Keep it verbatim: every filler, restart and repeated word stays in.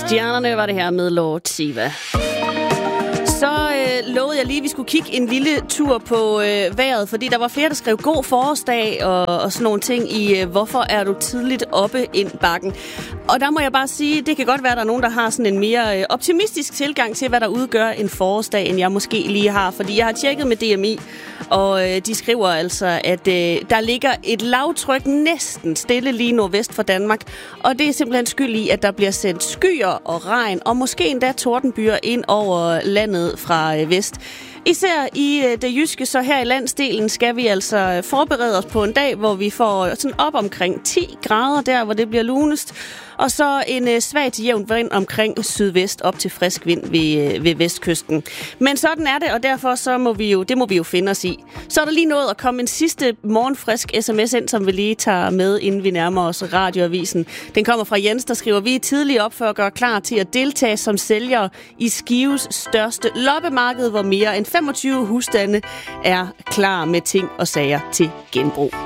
Stjernerne var det her med Lord Siva. Så øh, lovede jeg lige, at vi skulle kigge en lille tur på øh, vejret, fordi der var flere, der skrev god forårsdag og, og sådan nogle ting i, øh, hvorfor er du tidligt oppe ind bakken. Og der må jeg bare sige, det kan godt være, at der er nogen, der har sådan en mere øh, optimistisk tilgang til, hvad der udgør en forårsdag, end jeg måske lige har. Fordi jeg har tjekket med D M I, og øh, de skriver altså, at øh, der ligger et lavtryk næsten stille lige nordvest for Danmark. Og det er simpelthen skyld i, at der bliver sendt skyer og regn, og måske endda tordenbyer ind over landet fra øh, vest. Især i øh, det jyske, så her i landsdelen skal vi altså forberede os på en dag, hvor vi får sådan op omkring ti grader der, hvor det bliver lunest. Og så en øh, svag til jævn vind omkring sydvest op til frisk vind ved, øh, ved vestkysten. Men sådan er det, og derfor så må vi jo, det må vi jo finde os i. Så er der lige nået at komme en sidste morgenfrisk sms ind, som vi lige tager med, inden vi nærmer os radioavisen. Den kommer fra Jens, der skriver, vi er tidligt op for at gøre klar til at deltage som sælgere i Skives største loppemarked, hvor mere end femogtyve husstande er klar med ting og sager til genbrug.